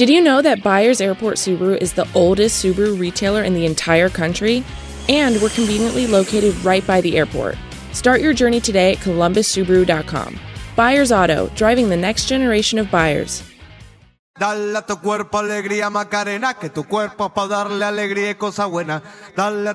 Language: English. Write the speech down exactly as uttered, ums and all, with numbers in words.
Did you know that Byers Airport Subaru is the oldest Subaru retailer in the entire country? And we're conveniently located right by the airport. Start your journey today at columbus subaru dot com. Byers Auto, driving the next generation of buyers. Dale a tu cuerpo alegría, Macarena, que tu cuerpo es para darle alegría y cosa buena. Dale